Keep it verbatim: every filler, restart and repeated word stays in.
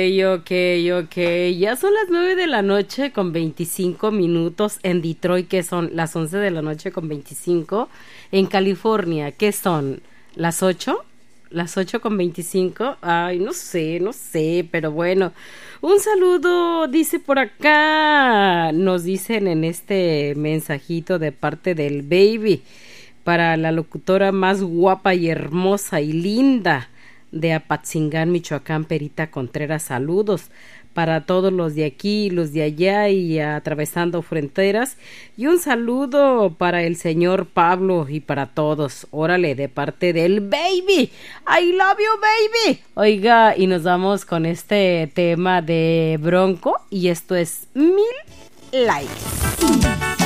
Ok, ok, ya son las nueve de la noche con veinticinco minutos en Detroit, que son las once de la noche con veinticinco. En California, ¿qué son? ¿Las ocho? ¿Las ocho con veinticinco? Ay, no sé, no sé, pero bueno. Un saludo, dice por acá, nos dicen en este mensajito de parte del baby, para la locutora más guapa y hermosa y linda de Apatzingán, Michoacán, Perita Contreras, saludos para todos los de aquí, los de allá y atravesando fronteras, y un saludo para el señor Pablo y para todos, órale, de parte del baby, I love you baby. Oiga, y nos vamos con este tema de Bronco, y esto es Mil Likes.